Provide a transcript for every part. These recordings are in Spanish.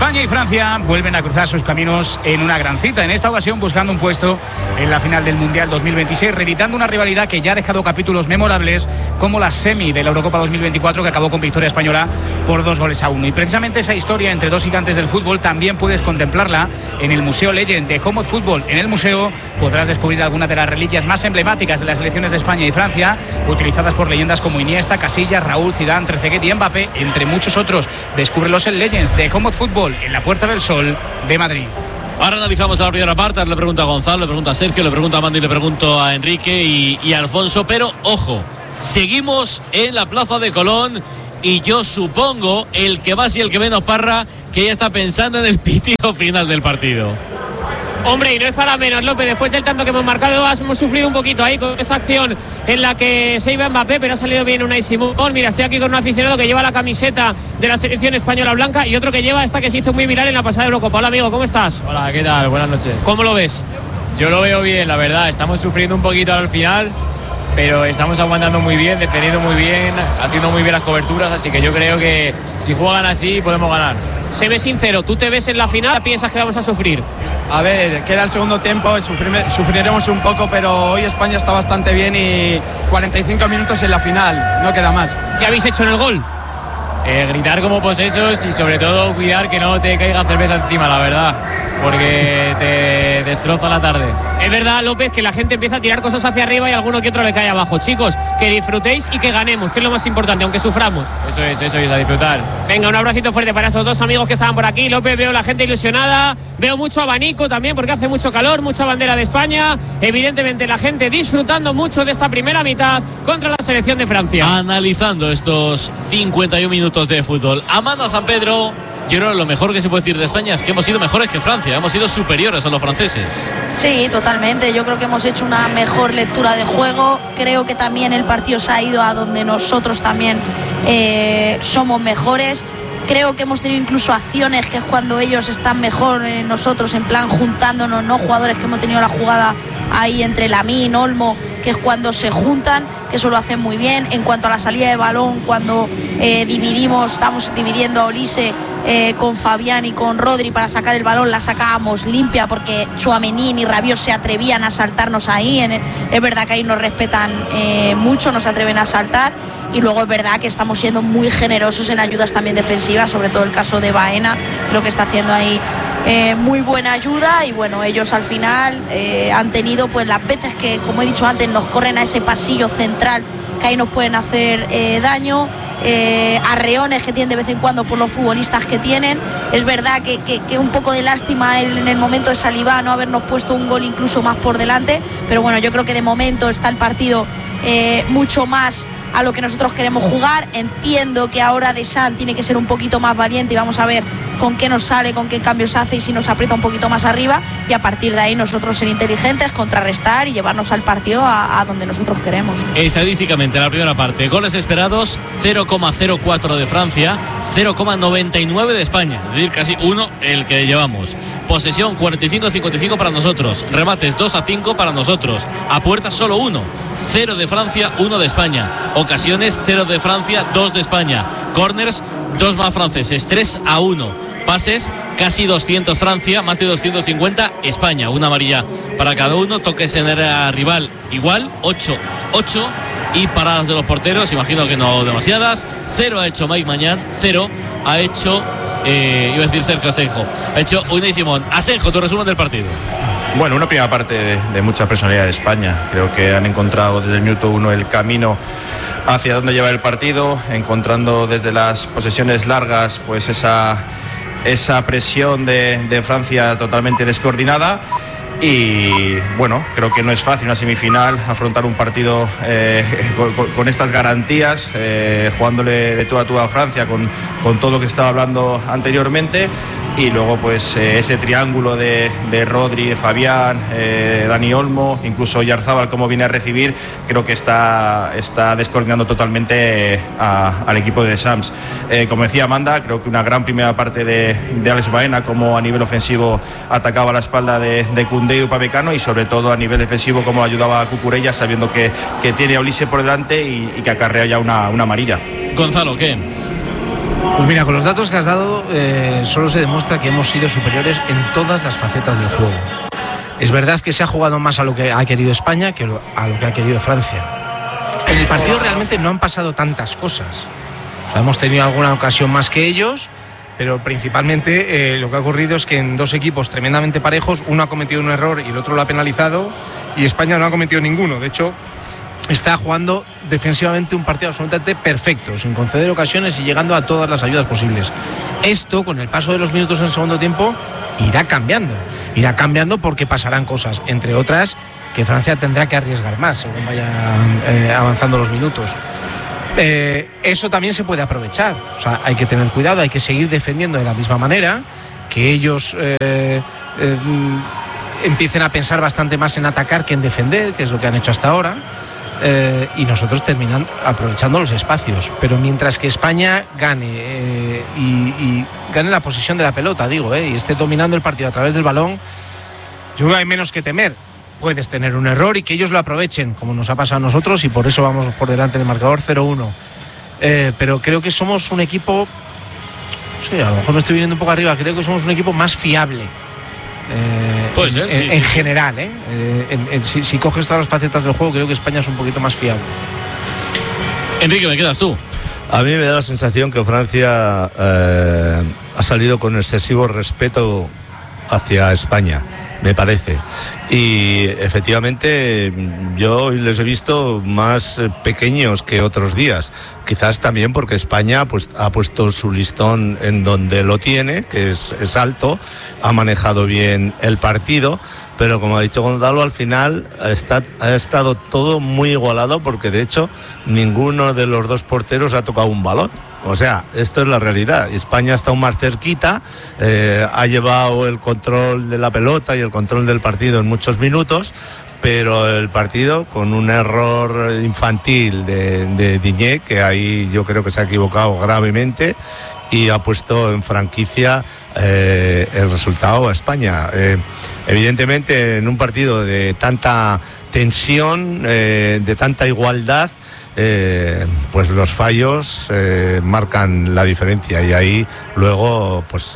España y Francia vuelven a cruzar sus caminos en una gran cita, en esta ocasión buscando un puesto en la final del Mundial 2026, reeditando una rivalidad que ya ha dejado capítulos memorables como la semi de la Eurocopa 2024, que acabó con victoria española por 2-1. Y precisamente esa historia entre dos gigantes del fútbol también puedes contemplarla en el Museo Legend de Home of Football. En el museo podrás descubrir algunas de las reliquias más emblemáticas de las selecciones de España y Francia, utilizadas por leyendas como Iniesta, Casillas, Raúl, Zidane, Trezeguet y Mbappé, entre muchos otros. Descúbrelos en Legends de Home of Football, en la Puerta del Sol de Madrid. Ahora analizamos la primera parte. Le pregunto a Gonzalo, le pregunto a Sergio, le pregunto a Mandy, le pregunto a Enrique y a Alfonso. Pero ojo, seguimos en la Plaza de Colón y yo supongo, el que más y el que menos, Parra, que ya está pensando en el pitido final del partido. Hombre, y no es para menos, López. Después del tanto que hemos marcado, hemos sufrido un poquito ahí con esa acción en la que se iba Mbappé, pero ha salido bien Unai Simón. Mira, estoy aquí con un aficionado que lleva la camiseta de la selección española blanca y otro que lleva esta que se hizo muy viral en la pasada Eurocopa. Hola, amigo, ¿cómo estás? Hola, ¿qué tal? Buenas noches. ¿Cómo lo ves? Yo lo veo bien, la verdad. Estamos sufriendo un poquito al final, pero estamos aguantando muy bien, defendiendo muy bien, haciendo muy bien las coberturas, así que yo creo que si juegan así podemos ganar. Se ve sincero, ¿tú te ves en la final? ¿Piensas que vamos a sufrir? A ver, queda el segundo tiempo, sufriremos un poco, pero hoy España está bastante bien y 45 minutos en la final, no queda más. ¿Qué habéis hecho en el gol? Gritar como posesos y sobre todo cuidar que no te caiga cerveza encima, la verdad, porque te destroza la tarde. Es verdad, López, que la gente empieza a tirar cosas hacia arriba y alguno que otro le cae abajo. Chicos, que disfrutéis y que ganemos, que es lo más importante, aunque suframos. Eso es, a disfrutar. Venga, un abracito fuerte para esos dos amigos que estaban por aquí. López, veo la gente ilusionada, veo mucho abanico también porque hace mucho calor, mucha bandera de España. Evidentemente la gente disfrutando mucho de esta primera mitad contra la selección de Francia. Analizando estos 51 minutos de fútbol. Amanda San Pedro. Yo creo que lo mejor que se puede decir de España es que hemos sido mejores que Francia, hemos sido superiores a los franceses. Sí, totalmente. Yo creo que hemos hecho una mejor lectura de juego. Creo que también el partido se ha ido a donde nosotros también somos mejores. Creo que hemos tenido incluso acciones que es cuando ellos están mejor, nosotros en plan juntándonos, no jugadores que hemos tenido la jugada ahí entre Lamine, Olmo, que es cuando se juntan, que eso lo hacen muy bien. En cuanto a la salida de balón, cuando estamos dividiendo a Olise con Fabián y con Rodri para sacar el balón, la sacábamos limpia porque Tchouaméni y Rabiot se atrevían a saltarnos ahí. Es verdad que ahí nos respetan mucho, nos atreven a saltar, y luego es verdad que estamos siendo muy generosos en ayudas también defensivas, sobre todo el caso de Baena, creo que está haciendo ahí muy buena ayuda. Y bueno, ellos al final han tenido pues las veces que, como he dicho antes, nos corren a ese pasillo central, que ahí nos pueden hacer daño, arreones que tienen de vez en cuando por los futbolistas que tienen. Es verdad que un poco de lástima en el momento de Saliba no habernos puesto un gol incluso más por delante, pero bueno, yo creo que de momento está el partido mucho más a lo que nosotros queremos jugar. Entiendo que ahora Deschamps tiene que ser un poquito más valiente y vamos a ver con qué nos sale, con qué cambios hace y si nos aprieta un poquito más arriba, y a partir de ahí nosotros ser inteligentes, contrarrestar y llevarnos al partido a donde nosotros queremos. Estadísticamente, la primera parte, goles esperados 0,04 de Francia, 0,99 de España, es decir, casi uno el que llevamos. Posesión 45-55 para nosotros, remates 2-5 para nosotros, a puerta solo 1, 0 de Francia, 1 de España, ocasiones 0 de Francia, 2 de España, corners 2 más franceses, 3-1. Pases, casi 200 Francia, más de 250 España, una amarilla para cada uno. Toques en el rival igual, 8. Y paradas de los porteros, imagino que no demasiadas. 0 ha hecho Mike Mañán, 0 ha hecho, iba a decir Sergio Asenjo, ha hecho Unai Simón. Asenjo, tu resumen del partido. Bueno, una primera parte de mucha personalidad de España. Creo que han encontrado desde el minuto 1 el camino hacia dónde llevar el partido, encontrando desde las posesiones largas pues esa presión de Francia totalmente descoordinada. Y bueno, creo que no es fácil una semifinal afrontar un partido con estas garantías, jugándole de tú a tú a Francia con todo lo que estaba hablando anteriormente. Y luego pues ese triángulo de Rodri, Fabián, Dani Olmo, incluso Yarzábal como viene a recibir, creo que está descoordinando totalmente al equipo de Deschamps. Como decía Amanda, creo que una gran primera parte de Alex Baena, como a nivel ofensivo atacaba la espalda de Koundé y Upamecano, y sobre todo a nivel defensivo como ayudaba a Cucurella, sabiendo que tiene a Olise por delante y que acarrea ya una amarilla. Gonzalo, ¿qué? Pues mira, con los datos que has dado solo se demuestra que hemos sido superiores en todas las facetas del juego. Es verdad que se ha jugado más a lo que ha querido España que a lo que ha querido Francia. En el partido realmente no han pasado tantas cosas. O sea, hemos tenido alguna ocasión más que ellos, pero principalmente lo que ha ocurrido es que en dos equipos tremendamente parejos, uno ha cometido un error y el otro lo ha penalizado, y España no ha cometido ninguno. De hecho, está jugando defensivamente un partido absolutamente perfecto, sin conceder ocasiones y llegando a todas las ayudas posibles. Esto, con el paso de los minutos en el segundo tiempo, irá cambiando porque pasarán cosas, entre otras que Francia tendrá que arriesgar más según vayan avanzando los minutos. Eso también se puede aprovechar, o sea, hay que tener cuidado, hay que seguir defendiendo de la misma manera, que ellos empiecen a pensar bastante más en atacar que en defender, que es lo que han hecho hasta ahora, y nosotros terminan aprovechando los espacios. Pero mientras que España gane y gane la posesión de la pelota, y esté dominando el partido a través del balón, yo creo que hay menos que temer. Puedes tener un error y que ellos lo aprovechen, como nos ha pasado a nosotros, y por eso vamos por delante del marcador 0-1. Pero creo que somos un equipo, a lo mejor me estoy viniendo un poco arriba, creo que somos un equipo más fiable. Puede ser, en general, si coges todas las facetas del juego, creo que España es un poquito más fiable. Enrique, ¿me quedas tú? A mí me da la sensación que Francia ha salido con excesivo respeto hacia España, me parece. Y efectivamente yo les he visto más pequeños que otros días. Quizás también porque España pues ha puesto su listón en donde lo tiene, que es alto, ha manejado bien el partido, pero como ha dicho Gonzalo, al final ha estado todo muy igualado, porque de hecho ninguno de los dos porteros ha tocado un balón. O sea, esto es la realidad. España está aún más cerquita, ha llevado el control de la pelota y el control del partido en muchos minutos, pero el partido, con un error infantil de Digne, que ahí yo creo que se ha equivocado gravemente y ha puesto en franquicia el resultado a España. Evidentemente, en un partido de tanta tensión, de tanta igualdad, pues los fallos marcan la diferencia, y ahí luego pues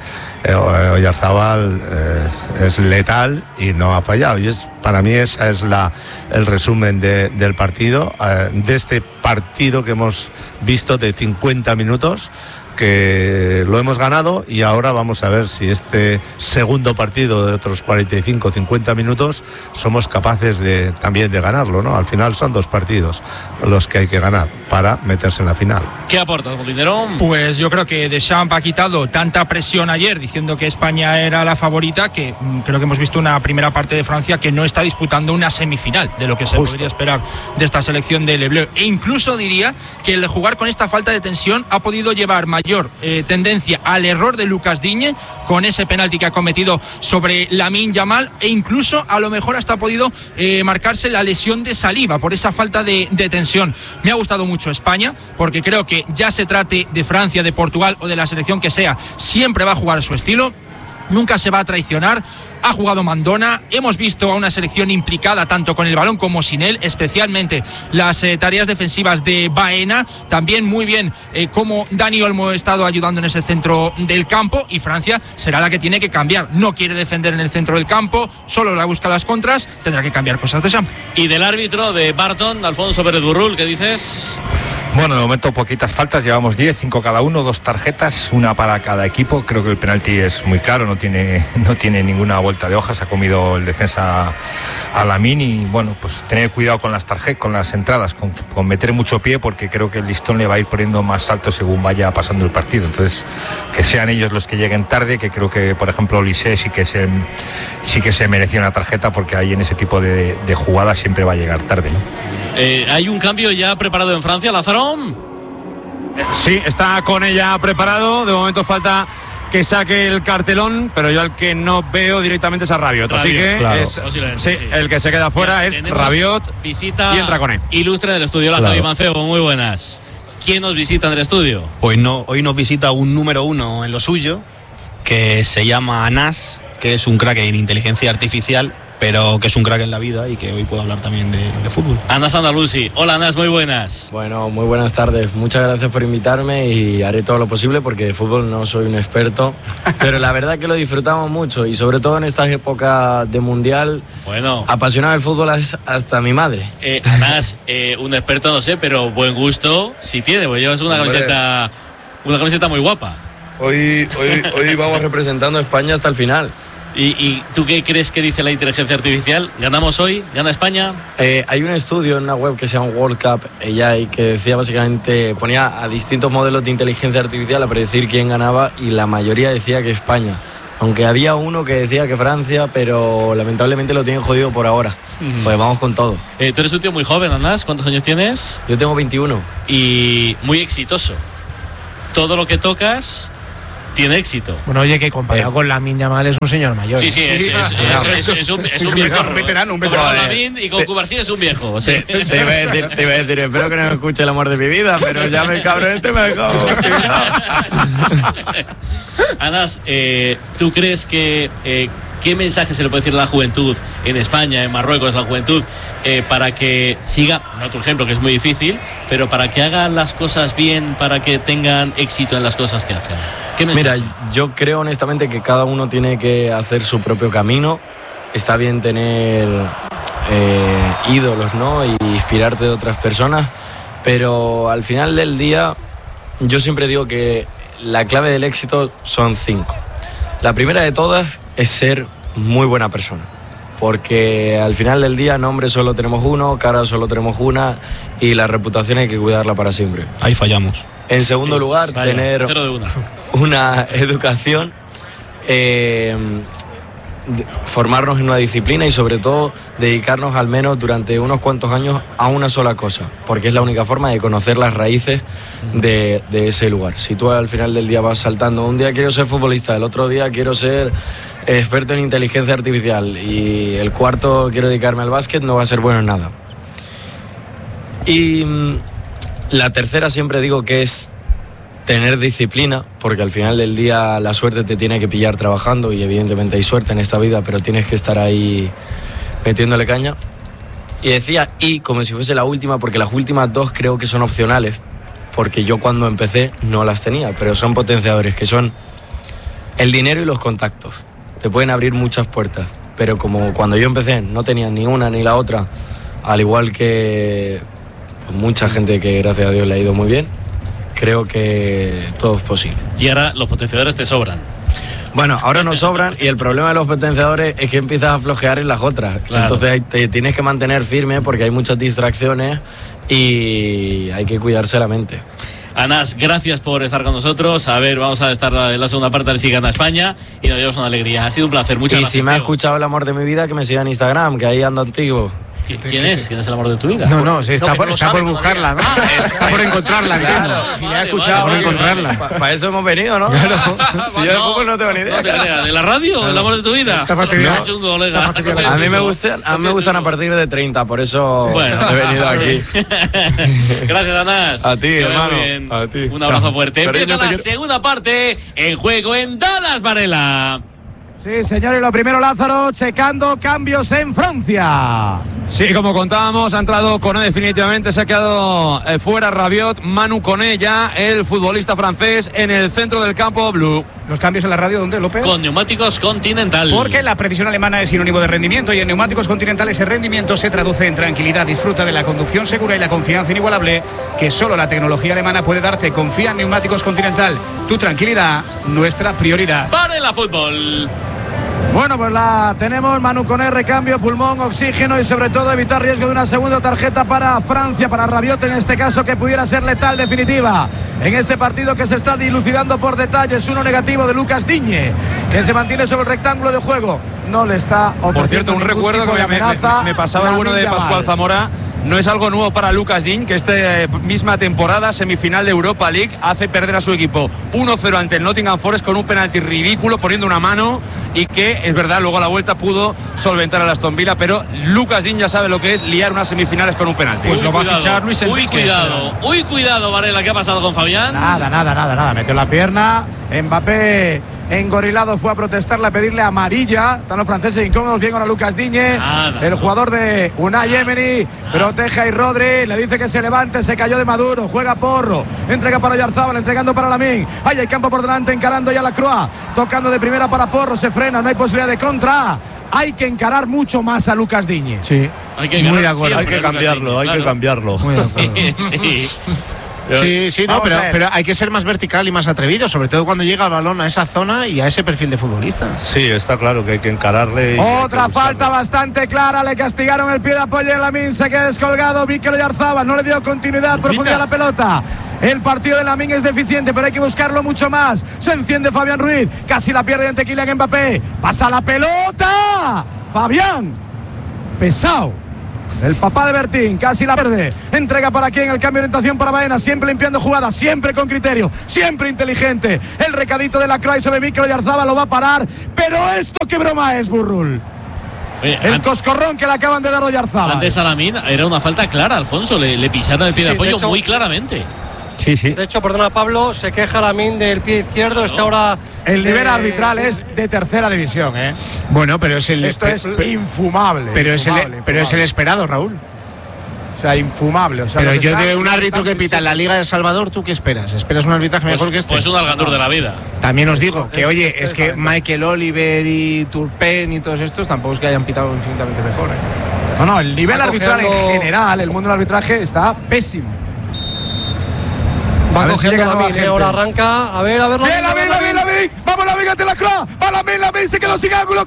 Oyarzábal es letal y no ha fallado, y para mí esa es el resumen del partido, de este partido que hemos visto de 50 minutos, que lo hemos ganado, y ahora vamos a ver si este segundo partido de otros 45-50 minutos somos capaces también de ganarlo, ¿no? Al final son dos partidos los que hay que ganar para meterse en la final. ¿Qué aportas, Molinero? Pues yo creo que Deschamps ha quitado tanta presión ayer diciendo que España era la favorita, que creo que hemos visto una primera parte de Francia que no está disputando una semifinal de lo que se podría esperar de esta selección de Le Bleu, e incluso diría que el jugar con esta falta de tensión ha podido llevar mayor tendencia al error de Lucas Digne con ese penalti que ha cometido sobre Lamine Yamal, e incluso a lo mejor hasta ha podido marcarse la lesión de Saliba por esa falta de tensión. Me ha gustado mucho España, porque creo que ya se trate de Francia, de Portugal o de la selección que sea, siempre va a jugar a su estilo, nunca se va a traicionar. Ha jugado mandona, hemos visto a una selección implicada tanto con el balón como sin él, especialmente las tareas defensivas de Baena, también muy bien como Dani Olmo ha estado ayudando en ese centro del campo, y Francia será la que tiene que cambiar, no quiere defender en el centro del campo, solo la busca las contras, tendrá que cambiar cosas de Champ. Y del árbitro de Barton, Alfonso Pérez Burrul, ¿qué dices? Bueno, de momento poquitas faltas, llevamos 10, 5 cada uno, 2 tarjetas, una para cada equipo. Creo que el penalti es muy claro, no tiene ninguna vuelta de hojas, ha comido el defensa a Lamine, y bueno, pues tener cuidado con las tarjetas, con las entradas, con meter mucho pie, porque creo que el listón le va a ir poniendo más alto según vaya pasando el partido. Entonces, que sean ellos los que lleguen tarde, que creo que, por ejemplo, Olise sí que se merecía una tarjeta, porque ahí en ese tipo de jugadas siempre va a llegar tarde, ¿no? ¿Hay un cambio ya preparado en Francia, Lázaro? Sí, está con ella preparado. De momento falta que saque el cartelón, pero yo al que no veo directamente es a Rabiot. Así que claro, sí, el que se queda fuera es Rabiot, visita y entra con él. Ilustre del estudio, Lázaro y Mancebo, muy buenas. ¿Quién nos visita en el estudio? Pues no, hoy nos visita un número 1 en lo suyo, que se llama Anas, que es un crack en inteligencia artificial pero que es un crack en la vida y que hoy puedo hablar también de fútbol. Anas Andalusi. Hola Anas, muy buenas. Bueno, muy buenas tardes. Muchas gracias por invitarme y haré todo lo posible porque de fútbol no soy un experto, pero la verdad que lo disfrutamos mucho y sobre todo en estas épocas de mundial. Bueno, apasionado del fútbol es hasta mi madre. Anas, un experto no sé, pero buen gusto sí tiene, porque llevas una camiseta muy guapa. Hoy vamos representando a España hasta el final. ¿Y tú qué crees que dice la inteligencia artificial? ¿Ganamos hoy? ¿Gana España? Hay un estudio en una web que se llama World Cup AI que decía básicamente, ponía a distintos modelos de inteligencia artificial a predecir quién ganaba y la mayoría decía que España. Aunque había uno que decía que Francia, pero lamentablemente lo tienen jodido por ahora. Pues vamos con todo. Tú eres un tío muy joven, Anas. ¿Cuántos años tienes? Yo tengo 21. Y muy exitoso. Todo lo que tocas tiene éxito. Bueno, oye, que comparado con Lamine Yamal es un señor mayor. Sí, es un viejo. Un veterano, un Con veterano. Lamine y con Cubarsí es un viejo. Sí. Te iba a decir, espero que no me escuche el amor de mi vida, pero ya me cabronete, me acabo. Anas, ¿tú crees que qué mensaje se le puede decir a la juventud en España, en Marruecos, a la juventud, para que siga, no tu ejemplo, que es muy difícil, pero para que hagan las cosas bien, para que tengan éxito en las cosas que hacen? ¿Qué mensaje? Mira, yo creo honestamente que cada uno tiene que hacer su propio camino. Está bien tener ídolos, ¿no? Y inspirarte de otras personas, pero al final del día yo siempre digo que la clave del éxito son 5. La primera de todas es ser muy buena persona, porque al final del día nombre solo tenemos uno, cara solo tenemos una y la reputación hay que cuidarla para siempre. Ahí fallamos. En segundo lugar, tener 0 de 1. una educación, formarnos en una disciplina y sobre todo dedicarnos al menos durante unos cuantos años a una sola cosa, porque es la única forma de conocer las raíces de ese lugar. Si tú al final del día vas saltando, un día quiero ser futbolista, el otro día quiero ser experto en inteligencia artificial y el cuarto quiero dedicarme al básquet, no va a ser bueno en nada. Y la tercera siempre digo que es tener disciplina, porque al final del día la suerte te tiene que pillar trabajando y evidentemente hay suerte en esta vida, pero tienes que estar ahí metiéndole caña. Y decía como si fuese la última, porque las últimas dos creo que son opcionales, porque yo cuando empecé no las tenía, pero son potenciadores, que son el dinero y los contactos. Te pueden abrir muchas puertas, pero como cuando yo empecé no tenía ni una ni la otra, al igual que mucha gente que gracias a Dios le ha ido muy bien, creo que todo es posible. Y ahora los potenciadores te sobran. Bueno, ahora nos sobran y el problema de los potenciadores es que empiezas a flojear en las otras. Claro. Entonces te tienes que mantener firme porque hay muchas distracciones y hay que cuidarse la mente. Anas, gracias por estar con nosotros. A ver, vamos a estar en la segunda parte del Si Gana España y nos llevamos una alegría. Ha sido un placer, muchas gracias. Y si me ha escuchado el amor de mi vida, que me siga en Instagram, que ahí ando antiguo. ¿Quién es? ¿Quién es el amor de tu vida? No, está por buscarla, ¿no? Está por encontrarla, entiendo. Si le ha escuchado, por encontrarla. Para eso hemos venido, ¿no? Claro. Si yo de fútbol no tengo ni idea. No te creas. ¿De la radio? Claro. ¿El amor de tu vida? No. Chungo, colega. A mí me gustan a partir de 30, por eso he venido aquí. Gracias, Anas. A ti, hermano. A ti. Un abrazo fuerte. Empieza la segunda parte en juego en Dallas, Varela. Sí, señores, lo primero Lázaro, checando cambios en Francia. Sí, como contábamos, ha entrado Koné definitivamente, se ha quedado fuera Rabiot, Manu Koné ya, el futbolista francés en el centro del campo blue. ¿Los cambios en la radio dónde, López? Con Neumáticos Continental. Porque la precisión alemana es sinónimo de rendimiento y en Neumáticos Continental ese rendimiento se traduce en tranquilidad. Disfruta de la conducción segura y la confianza inigualable que solo la tecnología alemana puede darte. Confía en Neumáticos Continental. Tu tranquilidad, nuestra prioridad. Varela Fútbol. Bueno, pues la tenemos, Manu Koné, recambio, pulmón, oxígeno y sobre todo evitar riesgo de una segunda tarjeta para Francia, para Rabiot en este caso, que pudiera ser letal definitiva en este partido que se está dilucidando por detalles. Uno negativo de Lucas Digne, que se mantiene sobre el rectángulo de juego, no le está ofreciendo. Por cierto, un recuerdo que me pasaba el bueno de Pascual Zamora. No es algo nuevo para Lucas Digne, que esta misma temporada, semifinal de Europa League, hace perder a su equipo 1-0 ante el Nottingham Forest con un penalti ridículo, poniendo una mano, y que, es verdad, luego a la vuelta pudo solventar al Aston Villa, pero Lucas Digne ya sabe lo que es liar unas semifinales con un penalti. Pues lo va a fichar Luis Enrique. Cuidado, Varela, ¿qué ha pasado con Fabián? Nada, metió la pierna, Mbappé engorilado, fue a protestarle, a pedirle amarilla. Están los franceses incómodos, bien con Lucas Digne. El jugador de Unai Emery protege a Rodri, le dice que se levante, se cayó de Maduro, juega Porro, entrega para Oyarzábal, entregando para Lamine. Ahí hay campo por delante, encarando ya la Croix, tocando de primera para Porro, se frena, no hay posibilidad de contra. Hay que encarar mucho más a Lucas Digne. Sí, muy de acuerdo. Hay que cambiarlo, hay que cambiarlo. Muy de acuerdo. Sí, no, pero hay que ser más vertical y más atrevido, sobre todo cuando llega el balón a esa zona y a ese perfil de futbolista. Sí, está claro que hay que encararle. Otra falta bastante clara, le castigaron el pie de apoyo de Lamine, se queda descolgado, Mikel Oyarzábal, no le dio continuidad, profundidad a la pelota. El partido de Lamine es deficiente, pero hay que buscarlo mucho más. Se enciende Fabián Ruiz, casi la pierde ante Kylian Mbappé. Pasa la pelota. Fabián, pesado. El papá de Bertín, casi la pierde. Entrega para quién, el cambio de orientación para Baena. Siempre limpiando jugadas, siempre con criterio, siempre inteligente. El recadito de la Croix sobre Mikel Oyarzábal lo va a parar. Pero esto qué broma es, Burrul. El coscorrón que le acaban de dar Oyarzábal. Antes a Lamine era una falta clara, Alfonso. Le pisaron el pie de apoyo muy claramente. Sí. De hecho, perdona Pablo, se queja Lamine del pie izquierdo. Está ahora. El nivel arbitral es de tercera división, ¿eh? Bueno, pero es esto es infumable. Pero es el esperado, Raúl. O sea, infumable. O sea, pero yo de un árbitro que pita en la Liga de El Salvador, ¿tú qué esperas? ¿Esperas un arbitraje mejor que este? Pues un Algandur de la vida. También os digo que, oye, es que Michael Oliver y Turpin y todos estos tampoco es que hayan pitado infinitamente mejor, ¿eh? No, el nivel arbitral en general, el mundo del arbitraje está pésimo. Va cogiendo Lamine, ahora arranca. A ver. ¡Bien, Lamine! ¡Vamos, Lamine, ante la Croix! ¡Va Lamine, se quedó sin ángulo!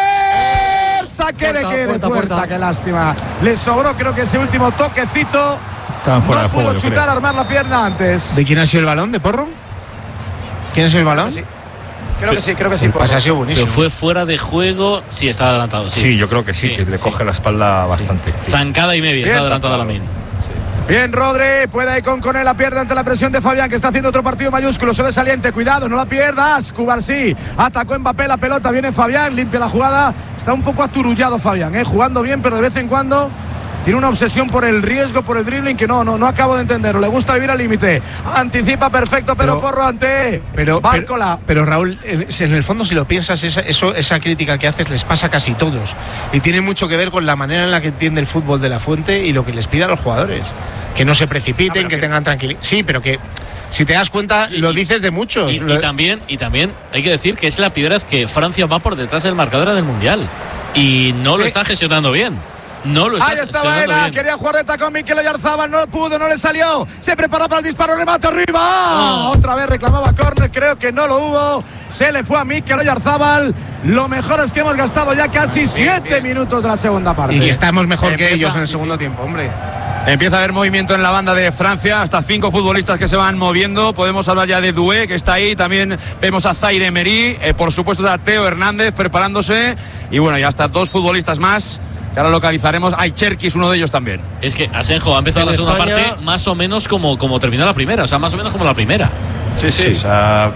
¡Córner! Saque de puerta, qué lástima. Le sobró, creo que ese último toquecito. Estaban fuera de juego. No pudo chutar, armar la pierna antes. ¿De quién ha sido el balón? ¿De Porro? ¿Quién ha sido el balón? Creo que sí. Pues ha sido buenísimo. Pero fue fuera de juego, sí, está adelantado. Sí, yo creo que sí, que le coge la espalda bastante. Zancada y media, está adelantado Lamine. Bien, Rodri, puede ir con él, la pierde ante la presión de Fabián, que está haciendo otro partido mayúsculo, sobresaliente, cuidado, no la pierdas, Cubarsí, atacó Mbappé la pelota, viene Fabián, limpia la jugada, está un poco aturullado Fabián, jugando bien, pero de vez en cuando tiene una obsesión por el riesgo, por el dribbling, que no acabo de entenderlo, le gusta vivir al límite, anticipa perfecto, pero Porro ante Bárcola. Pero Raúl, en el fondo si lo piensas, esa crítica que haces les pasa a casi todos, y tiene mucho que ver con la manera en la que entiende el fútbol de la Fuente y lo que les pide a los jugadores. Que no se precipiten, que tengan tranquilidad. Sí, pero que si te das cuenta, lo dices de muchos. Y también hay que decir que es la primera vez que Francia va por detrás del marcador del Mundial. Y no lo está gestionando bien. Ahí está Baena, quería jugar de tacón Mikel Oyarzábal, no pudo, no le salió. Se prepara para el disparo, remate arriba. Otra vez reclamaba córner, creo que no lo hubo. Se le fue a Mikel Oyarzábal. Lo mejor es que hemos gastado ya casi 7 minutos de la segunda parte. Y estamos mejor que ellos en el segundo tiempo, hombre. Empieza a haber movimiento en la banda de Francia, hasta 5 futbolistas que se van moviendo. Podemos hablar ya de Doué, que está ahí. También vemos a Zaire Emery, por supuesto a Teo Hernández preparándose. Y bueno, ya hasta 2 futbolistas más que ahora localizaremos. Hay Cherkis, uno de ellos también. Es que Asenjo ha empezado la segunda parte más o menos como terminó la primera, o sea, más o menos como la primera. Sí. O sea,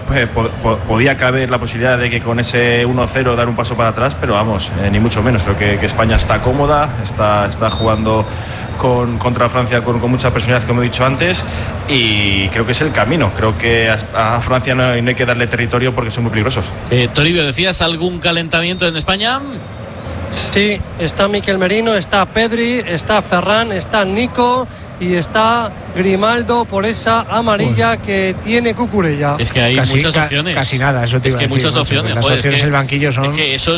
podía caber la posibilidad de que con ese 1-0 dar un paso para atrás, pero vamos, ni mucho menos. Creo que España está cómoda, está jugando contra Francia con mucha personalidad, como he dicho antes, y creo que es el camino. Creo que a Francia no hay que darle territorio porque son muy peligrosos. Toribio, ¿decías algún calentamiento en España? Sí, está Miquel Merino, está Pedri, está Ferran, está Nico y está Grimaldo por esa amarilla que tiene Cucurella. Es que hay muchas opciones. Casi nada, eso te iba a decir. Muchas opciones. Las opciones en el banquillo son. Es que eso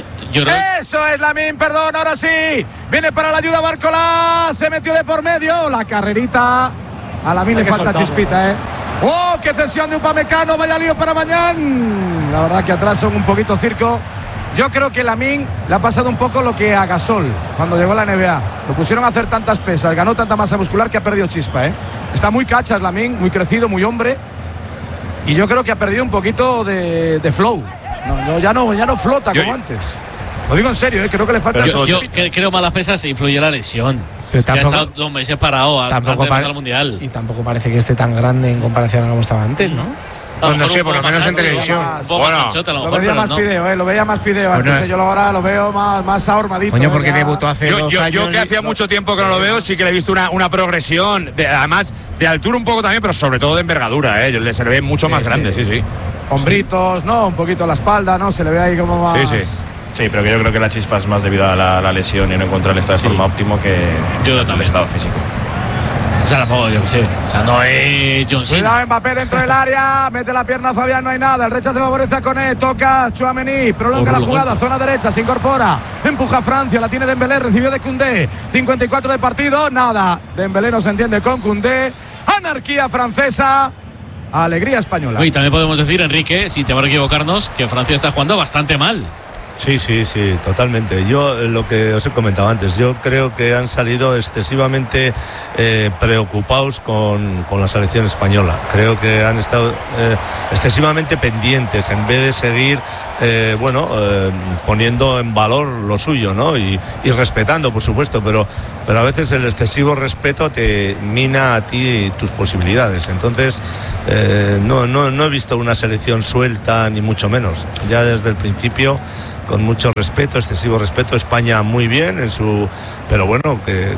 es Lamine, perdón, ahora sí. Viene para la ayuda Bárcola, se metió de por medio. La carrerita. A Lamine le falta chispita, ¡Oh, qué cesión de Upamecano! Vaya lío para mañana. La verdad que atrás son un poquito circo. Yo creo que Lamine le ha pasado un poco lo que a Gasol cuando llegó a la NBA. Lo pusieron a hacer tantas pesas, ganó tanta masa muscular que ha perdido chispa, Está muy cachas Lamine, muy crecido, muy hombre. Y yo creo que ha perdido un poquito de flow. Ya no flota como antes. Lo digo en serio, creo que le falta. Yo creo malas pesas influye la lesión. Pero tampoco, ha estado 2 meses parado antes de empezar el Mundial. Y tampoco parece que esté tan grande en comparación a como estaba antes, ¿no? Pues no sé, por lo menos en televisión. Lo veía más fideo, lo veía más fideo. Entonces yo ahora lo veo más ahormadito. Coño, porque debutó hace 2 años. Yo que hacía mucho tiempo que no lo veo, sí que le he visto una progresión, además de altura un poco también, pero sobre todo de envergadura, se le ve mucho más grande, sí. Hombritos, ¿no? Un poquito la espalda, ¿no? Se le ve ahí como más... Sí, pero que yo creo que la chispa es más debido a la lesión y no encontrar el estado de forma óptimo que el estado físico. O sea, tampoco, yo que sé. O sea, no es John Cena. Cuidado, Mbappé dentro del área. Mete la pierna a Fabián, no hay nada. El rechazo favorece a Koné. Toca Tchouaméni. Prolonga la jugada. Zona derecha. Se incorpora. Empuja a Francia. La tiene Dembélé. Recibió de Koundé. 54 de partido. Nada. Dembélé no se entiende con Koundé. Anarquía francesa. Alegría española. Y también podemos decir, Enrique, sin temor a equivocarnos, que Francia está jugando bastante mal. Sí, totalmente. Yo lo que os he comentado antes, yo creo que han salido excesivamente preocupados con la selección española. Creo que han estado excesivamente pendientes en vez de seguir poniendo en valor lo suyo, ¿no? Y respetando, por supuesto, pero a veces el excesivo respeto te mina a ti tus posibilidades. Entonces no he visto una selección suelta ni mucho menos. Ya desde el principio, con mucho respeto, excesivo respeto. España muy bien en su... Pero bueno, que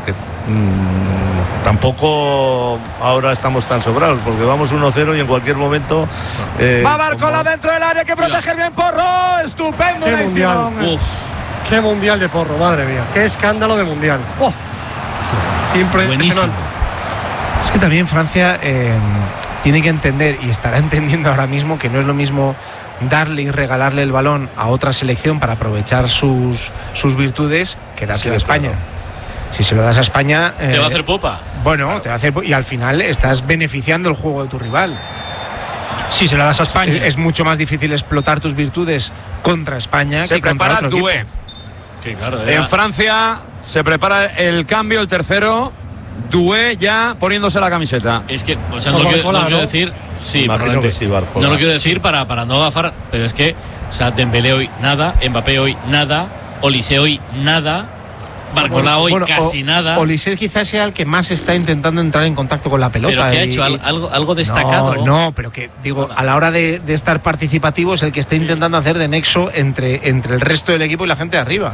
tampoco ahora estamos tan sobrados, porque vamos 1-0 y en cualquier momento... Va Barcola dentro del área, que proteger bien Porro. Estupendo. Qué mundial. Qué mundial de Porro, madre mía. Qué escándalo de mundial. Impresionante. Es que también Francia tiene que entender, y estará entendiendo ahora mismo, que no es lo mismo darle y regalarle el balón a otra selección para aprovechar sus virtudes que dárselo a España. Claro. Si se lo das a España... te va a hacer popa. Bueno, claro. Te va a hacer y al final estás beneficiando el juego de tu rival. Si se lo das a España. Es mucho más difícil explotar tus virtudes contra España que contra otro equipo. Sí, claro, en Francia se prepara el cambio, el tercero. Doué ya poniéndose la camiseta. Es que, o sea, no quiero decir... Sí, imagino que sí, no lo quiero decir para no gafar, pero es que, o sea, Dembélé hoy nada, Mbappé hoy nada, Olise hoy nada, Barcola hoy casi nada. Olise quizás sea el que más está intentando entrar en contacto con la pelota. ¿Pero qué ha hecho? ¿Algo destacado? No, pero que, digo, a la hora de estar participativo es el que está intentando hacer de nexo entre el resto del equipo y la gente de arriba.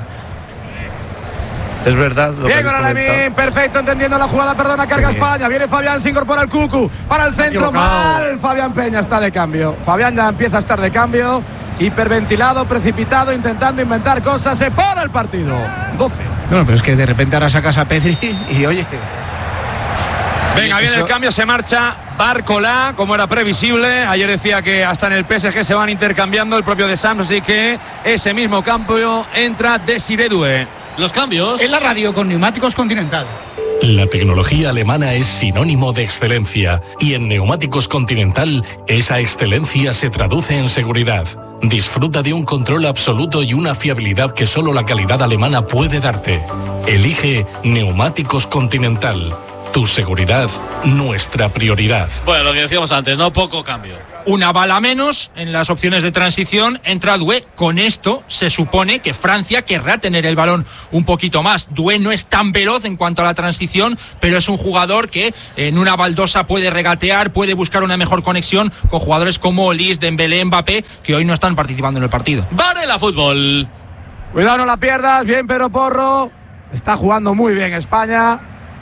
Es verdad. Diego Alemín, perfecto, entendiendo la jugada, perdona, carga España. Viene Fabián, se incorpora el Cucu. Para el centro, mal. Fabián Peña está de cambio. Fabián ya empieza a estar de cambio. Hiperventilado, precipitado, intentando inventar cosas. Se para el partido. 12. No, pero es que de repente ahora sacas a Pedri y oye. Venga, viene el cambio, se marcha Barcola, como era previsible. Ayer decía que hasta en el PSG se van intercambiando el propio de Sams, así que ese mismo cambio entra Desiré Doué. Los cambios en la radio con Neumáticos Continental. La tecnología alemana es sinónimo de excelencia y en Neumáticos Continental esa excelencia se traduce en seguridad. Disfruta de un control absoluto y una fiabilidad que solo la calidad alemana puede darte. Elige Neumáticos Continental. Tu seguridad, nuestra prioridad. Bueno, lo que decíamos antes, no poco cambio. Una bala menos en las opciones de transición, entra Doué. Con esto se supone que Francia querrá tener el balón un poquito más. Doué no es tan veloz en cuanto a la transición, pero es un jugador que en una baldosa puede regatear, puede buscar una mejor conexión con jugadores como Olise, Dembélé, Mbappé, que hoy no están participando en el partido. Varela Fútbol. Cuidado, no la pierdas. Bien, Pedro Porro. Está jugando muy bien España.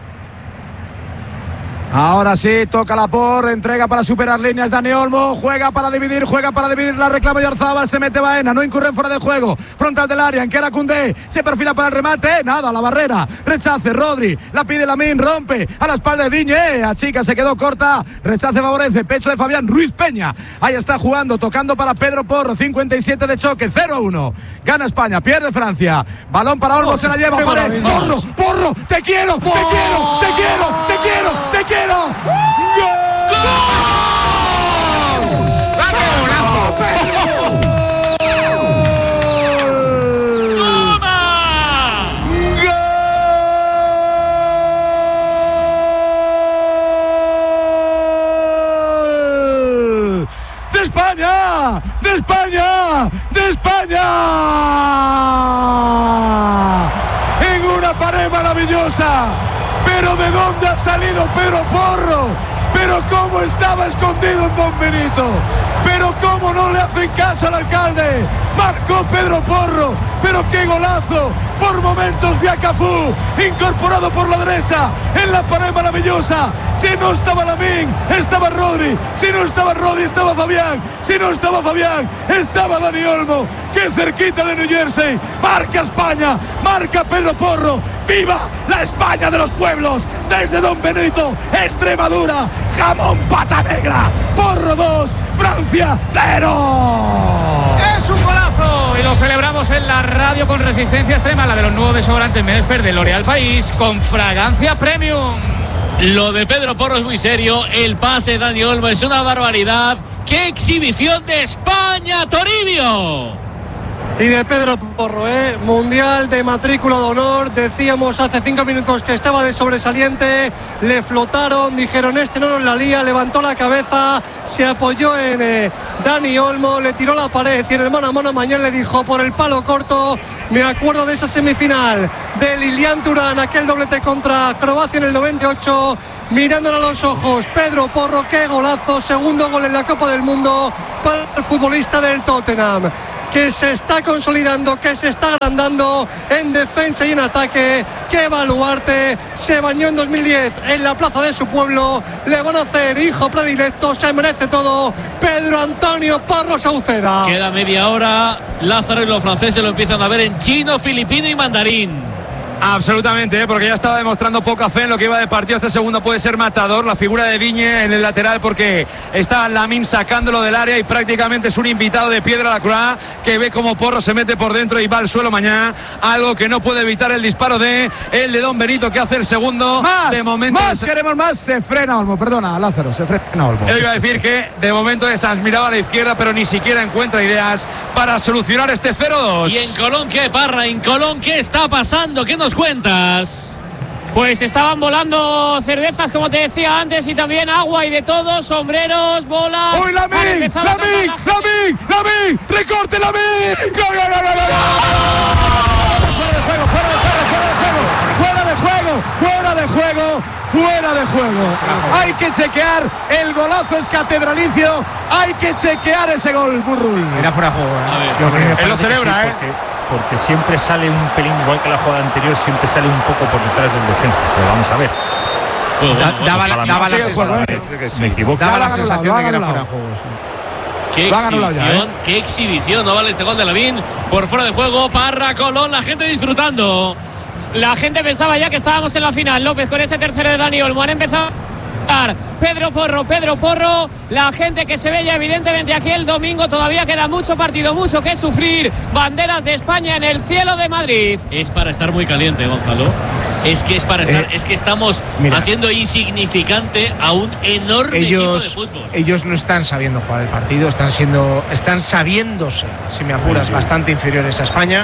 Ahora sí, toca la entrega para superar líneas. Dani Olmo juega para dividir, la reclama Yarzábal, se mete Baena, no incurre fuera de juego, frontal del área, en que era Koundé, se perfila para el remate, nada, la barrera, rechace, Rodri, la pide Lamine, rompe, a la espalda de Digne, a chica, se quedó corta, rechace favorece, pecho de Fabián Ruiz Peña, ahí está jugando, tocando para Pedro Porro, 57 de choque, 0-1, gana España, pierde Francia, balón para Olmo, se la lleva, Porro, te quiero, te quiero. ¡Gol! ¡De España! ¡De España! ¡De España! En una pared maravillosa. Pero ¿de dónde ha salido Pedro Porro? Pero cómo estaba escondido en Don Benito. Pero cómo no le hacen caso al alcalde. Marcó Pedro Porro. Pero qué golazo. por momentos vi a Cafú incorporado por la derecha en la pared maravillosa. Si no estaba Lamine, estaba Rodri. Si no estaba Rodri, estaba Fabián. Si no estaba Fabián, estaba Dani Olmo. ¡Qué cerquita de New Jersey! Marca España, marca Pedro Porro. ¡Viva la España de los pueblos! Desde Don Benito, Extremadura, jamón pata negra. Porro 2, Francia 0. Es un golazo y lo celebramos en la radio con resistencia extrema, la de los nuevos desodorantes Medesper de L'Oréal País con fragancia premium. Lo de Pedro Porro es muy serio. El pase de Dani Olmo es una barbaridad. ¡Qué exhibición de España, Toribio! Y de Pedro Porro, mundial de matrícula de honor. Decíamos hace 5 minutos que estaba de sobresaliente. Le flotaron, dijeron este no nos la lía. Levantó la cabeza, se apoyó en Dani Olmo, le tiró la pared y en el mano a mano mañana le dijo por el palo corto. Me acuerdo de esa semifinal de Lilian Thuram, aquel doblete contra Croacia en el 98. Mirándolo a los ojos, Pedro Porro, qué golazo. Segundo gol en la Copa del Mundo para el futbolista del Tottenham, que se está consolidando, que se está agrandando en defensa y en ataque. ¡Qué baluarte! Se bañó en 2010 en la plaza de su pueblo. Le van a hacer hijo predilecto, se merece todo. Pedro Antonio Porro Sauceda. Queda media hora. Lázaro y los franceses lo empiezan a ver en chino, filipino y mandarín. Absolutamente, porque ya estaba demostrando poca fe en lo que iba de partido. Este segundo puede ser matador. La figura de Viñe en el lateral, porque está Lamine sacándolo del área y prácticamente es un invitado de piedra a la Croix, que ve como Porro se mete por dentro y va al suelo mañana. Algo que no puede evitar el disparo de Don Benito, que hace el segundo. Más, de momento queremos más. Se frena Olmo, perdona, Lázaro, se frena Olmo. Yo iba a decir que de momento Sans miraba a la izquierda, pero ni siquiera encuentra ideas para solucionar este 0-2. ¿Y en Colón qué, Parra? ¿En Colón qué está pasando? ¿Qué nos cuentas? Pues estaban volando cervezas, como te decía antes, y también agua y de todo, sombreros, bolas. ¡Uy, Lamine! ¡Recorte, Lamine! ¡Gol! ¡Fuera de juego! Hay que chequear, el golazo es catedralicio, hay que chequear ese gol, Burrul. Era fuera de juego. Él lo celebra, porque siempre sale un pelín, igual que la jugada anterior, siempre sale un poco por detrás del defensa. Pero vamos a ver. Me equivoco. Daba la sensación de que era fuera de juego. Qué exhibición, no vale este gol de Lamine por fuera de juego. Parra, Colón, la gente disfrutando. La gente pensaba ya que estábamos en la final. López con este tercero de Dani Olmo. Han empezado Pedro Porro, la gente que se ve ya evidentemente aquí el domingo. Todavía queda mucho partido, mucho que sufrir. Banderas de España en el cielo de Madrid. Es para estar muy caliente, Gonzalo. Es que estamos haciendo insignificante a un enorme equipo de fútbol. Ellos no están sabiendo jugar el partido, están sabiéndose, si me apuras, bastante inferiores a España.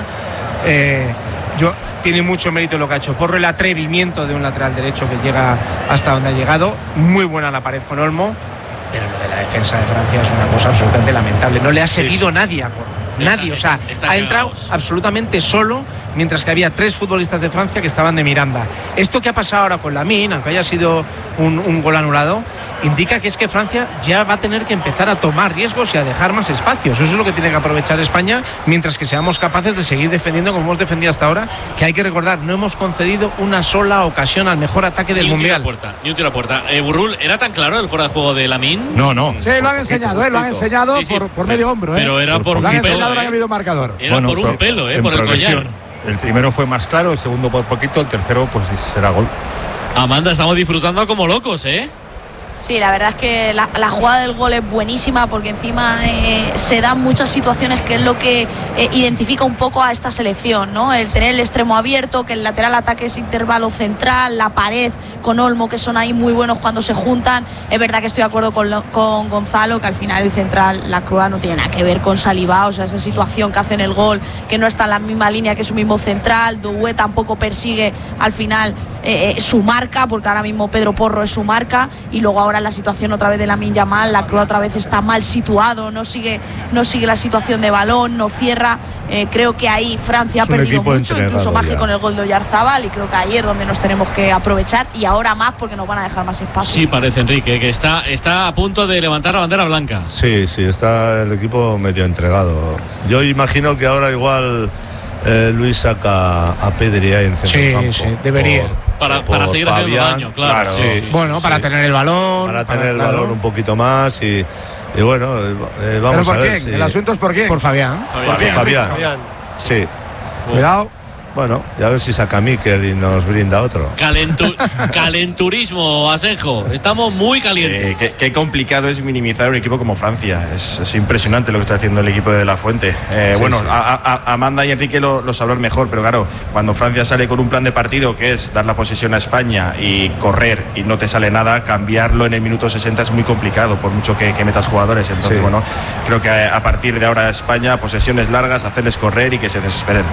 Tiene mucho mérito lo que ha hecho Porro, el atrevimiento de un lateral derecho que llega hasta donde ha llegado. Muy buena la pared con Olmo, pero lo de la defensa de Francia es una cosa absolutamente lamentable. No le ha seguido nadie a Porro. Nadie, o sea, ha entrado absolutamente solo, mientras que había 3 futbolistas de Francia que estaban de Miranda. Esto que ha pasado ahora con Lamine, aunque haya sido un gol anulado, indica que es que Francia ya va a tener que empezar a tomar riesgos y a dejar más espacios. Eso es lo que tiene que aprovechar España, mientras que seamos capaces de seguir defendiendo como hemos defendido hasta ahora, que hay que recordar, no hemos concedido una sola ocasión al mejor ataque del Mundial. Ni un tiro a puerta. Burrul, ¿era tan claro el fuera de juego de Lamine? No. Sí, lo han enseñado, por medio hombro. Pero era por un pelo. No ha habido marcador. Era por un pelo, por el collar. El primero fue más claro, el segundo por poquito, el tercero pues será gol. Amanda, estamos disfrutando como locos, Sí, la verdad es que la jugada del gol es buenísima, porque encima se dan muchas situaciones que es lo que identifica un poco a esta selección, ¿no? El tener el extremo abierto, que el lateral ataque es intervalo central, la pared con Olmo, que son ahí muy buenos cuando se juntan. Es verdad que estoy de acuerdo con Gonzalo, que al final el central, la Croix, no tiene nada que ver con Saliba. O sea, esa situación que hacen el gol, que no está en la misma línea que su mismo central. Doué tampoco persigue al final su marca, porque ahora mismo Pedro Porro es su marca, y luego ahora la situación otra vez de Lamine Yamal, la Croix otra vez está mal situado, no sigue la situación de balón, no cierra. Creo que ahí Francia ha perdido mucho, incluso más que con el gol de Oyarzábal, y creo que ahí es donde nos tenemos que aprovechar, y ahora más porque nos van a dejar más espacio. Sí, parece, Enrique, que está a punto de levantar la bandera blanca. Sí, está el equipo medio entregado. Yo imagino que ahora igual Luis saca a Pedri ahí en centro del campo. Sí, debería. Para seguir haciendo daño, claro. Sí, bueno, para tener el balón. Para tener el balón un poquito más y bueno, vamos a ver. ¿Quién? ¿El asunto es por quién? Por Fabián. Fabián. Sí. Cuidado. Bueno, y a ver si saca Mikel y nos brinda otro. Calenturismo, Asenjo. Estamos muy calientes. Qué complicado es minimizar un equipo como Francia. Es impresionante lo que está haciendo el equipo de La Fuente. Amanda y Enrique lo sabrán mejor, pero claro, cuando Francia sale con un plan de partido que es dar la posesión a España y correr y no te sale nada, cambiarlo en el minuto 60 es muy complicado, por mucho que metas jugadores. Entonces, bueno, creo que a partir de ahora España, posesiones largas, hacerles correr y que se desesperen.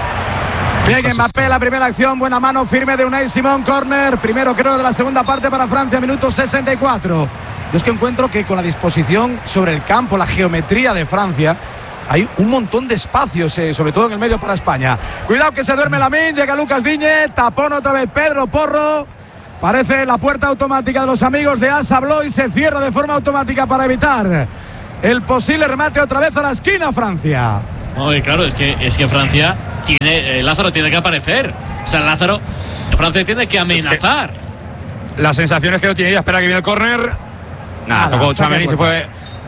Bien, Mbappé, la primera acción, buena mano firme de Unai Simón, córner, primero creo de la segunda parte para Francia, minuto 64. Yo es que encuentro que con la disposición sobre el campo, la geometría de Francia, hay un montón de espacios, sobre todo en el medio para España. Cuidado que se duerme Lamine, llega Lucas Digne, tapón otra vez Pedro Porro. Parece la puerta automática de los amigos de Asa Abloh y se cierra de forma automática para evitar el posible remate otra vez a la esquina Francia. Oye, claro, es que Francia tiene, Lázaro tiene que aparecer. O sea, Francia tiene que amenazar. La sensación es que no tiene idea. Espera que viene el córner. Tocó Tchouaméni, se fue.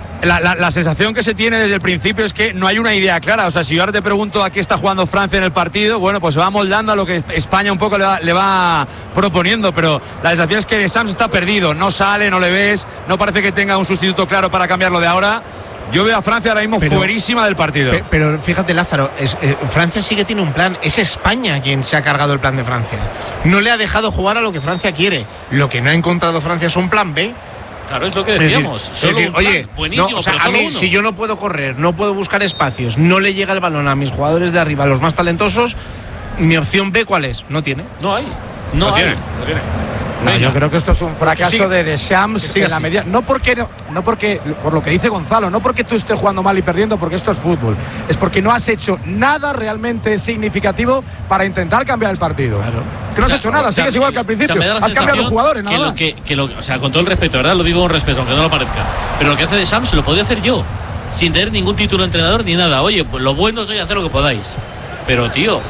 La sensación que se tiene desde el principio es que no hay una idea clara. O sea, si yo ahora te pregunto a qué está jugando Francia en el partido, bueno, pues va moldando a lo que España un poco le va proponiendo, pero la sensación es que Deschamps está perdido. No sale, no le ves, no parece que tenga un sustituto claro para cambiarlo de ahora. Yo veo a Francia ahora mismo fuerísima del partido. Pero fíjate, Lázaro, Francia sí que tiene un plan. Es España quien se ha cargado el plan de Francia. No le ha dejado jugar a lo que Francia quiere. Lo que no ha encontrado Francia es un plan B. Claro, es lo que decíamos. Oye, buenísimo, no, o sea, pero a mí, uno. si yo no puedo correr, no puedo buscar espacios, no le llega el balón a mis jugadores de arriba, los más talentosos, mi opción B, ¿cuál es? No tiene. No hay. No tiene. No, yo creo que esto es un fracaso de Deschamps en la medida. No porque, por lo que dice Gonzalo, no porque tú estés jugando mal y perdiendo, porque esto es fútbol. Es porque no has hecho nada realmente significativo para intentar cambiar el partido. Claro. Que no has hecho nada, sigues igual que al principio. Has cambiado jugadores, nada más. O sea, con todo el respeto, ¿verdad? Lo digo con respeto, aunque no lo parezca. Pero lo que hace Deschamps lo podía hacer yo, sin tener ningún título de entrenador ni nada. Oye, pues lo bueno soy hacer lo que podáis. Pero, tío,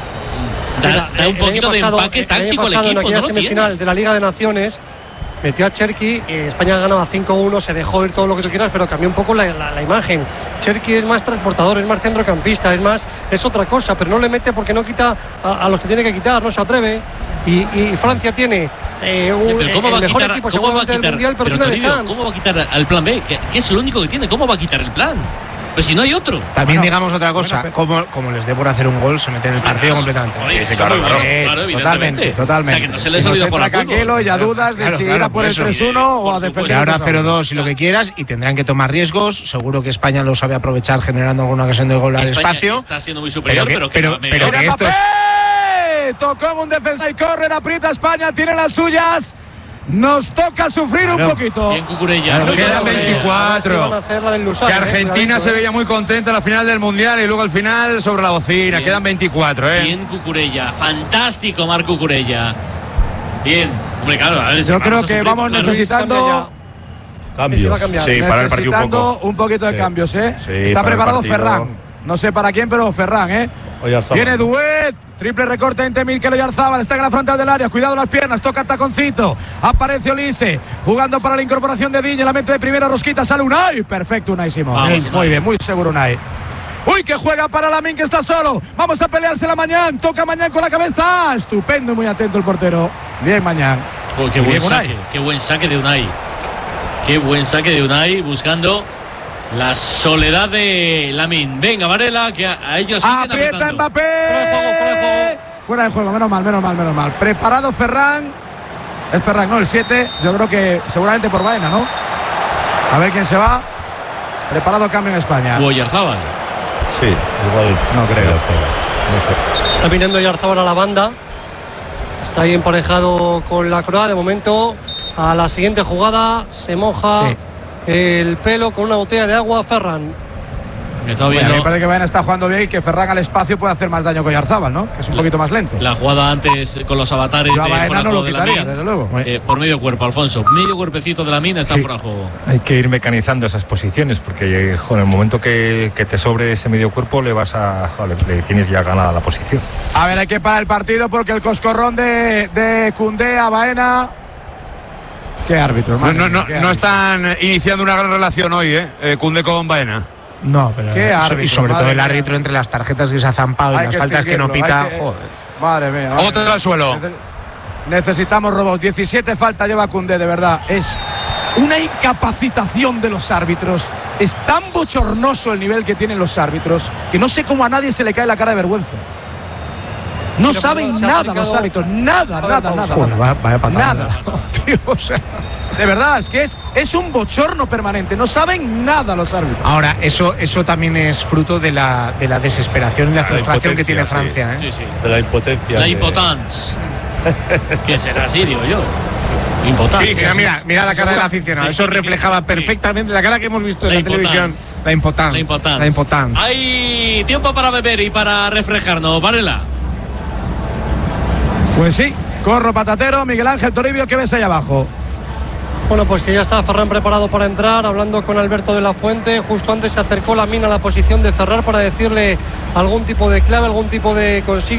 da un poquito de empaque táctico al equipo, en la semifinal de la Liga de Naciones metió a Cherki, España ganaba 5-1, se dejó ir todo lo que tú quieras, pero cambió un poco la imagen. Cherki es más transportador, es más centrocampista, es otra cosa, pero no le mete porque no quita a los que tiene que quitar, no se atreve. Y Francia tiene el mejor equipo seguramente del Mundial, pero tiene Deschamps. ¿Cómo va a quitar al plan B? Que es lo único que tiene. ¿Cómo va a quitar el plan? Pues si no hay otro. También digamos otra cosa, como les dé por hacer un gol, se mete en el partido completamente. Claro, Totalmente. O sea, que no se les olvida por Caquelo, ya dudas de si ir a por el 3-1 o a defender. Y ahora 0-2 y lo que quieras, y tendrán que tomar riesgos. Seguro que España lo sabe aprovechar generando alguna ocasión de gol al espacio. Está siendo muy superior, pero que esto es... Tocó un defensa y corre, aprieta España, tiene las suyas. Nos toca sufrir un poquito. Bien Cucurella. Quedan 24. Que Argentina se veía muy contenta en la final del Mundial y luego al final sobre la bocina. Bien. Quedan 24, Bien Cucurella. Fantástico Marc Cucurella. Bien. Hombre, claro. A ver, yo creo que vamos necesitando cambios. Sí, para el partido un poquito de cambios, Sí, está preparado Ferran. No sé para quién, pero Ferran, Viene Duet, triple recorte entre Mikel Oyarzabal, está en la frontal del área, cuidado las piernas, toca taconcito, aparece Olise, jugando para la incorporación de Digne, la mente de primera rosquita, sale Unai, perfecto Unai Simón, muy bien, muy seguro Unai. Uy, que juega para Lamine, que está solo, vamos a pelearse la Mañán, toca Mañán con la cabeza, estupendo y muy atento el portero, bien Mañán. Qué buen saque de Unai, qué buen saque de Unai, buscando la soledad de Lamine. Venga, Varela, que a ellos siguen aprieta apretando. Mbappé. Fuera de juego, menos mal. Preparado Ferran. Es Ferran, no, el 7. Yo creo que seguramente por Baena, ¿no? A ver quién se va. Preparado cambio en España. Oyarzabal. Sí, igual. No creo. No sé. Está mirando Oyarzabal a la banda. Está ahí emparejado con la Croa. De momento, a la siguiente jugada se moja. Sí. El pelo con una botella de agua, Ferran. Estaba viendo. Me parece que Baena está jugando bien y que Ferran al espacio puede hacer más daño que Oyarzábal, ¿no? Que es un poquito más lento. La jugada antes con los avatares Yo a Baena no lo de quitaría, Lamine, desde luego. por medio cuerpo, Alfonso. Medio cuerpecito de Lamine está fuera de juego. Hay que ir mecanizando esas posiciones porque en el momento que te sobre ese medio cuerpo le tienes ya ganada la posición. A ver, hay que parar el partido porque el coscorrón de Koundé a Baena. ¿Qué árbitro, hermano? No están iniciando una gran relación hoy, Koundé con Baena. No, pero ¿Qué árbitro, y sobre todo el mía. árbitro entre las tarjetas que se ha zampado y las faltas que no pita. Joder. Madre mía. Otra al suelo. Necesitamos robots. 17 faltas lleva Koundé, de verdad. Es una incapacitación de los árbitros. Es tan bochornoso el nivel que tienen los árbitros que no sé cómo a nadie se le cae la cara de vergüenza. No saben nada los árbitros, nada. Joder, vaya patada. Nada. Tío, o sea, de verdad, es que es un bochorno permanente. No saben nada los árbitros. Ahora, eso también es fruto de la desesperación y la frustración que tiene Francia. Sí. De la impotencia. La impotence. ¿Qué será así, digo yo? Impotente. Sí, mira la cara del aficionado. Eso reflejaba perfectamente la cara que hemos visto en la televisión. La impotence. Hay tiempo para beber y para refrescarnos, Varela. Pues sí, Corro Patatero, Miguel Ángel Toribio, ¿qué ves ahí abajo? Bueno, pues que ya está Ferran preparado para entrar, hablando con Alberto de la Fuente. Justo antes se acercó Lamine a la posición de Ferran para decirle algún tipo de clave, algún tipo de consigna.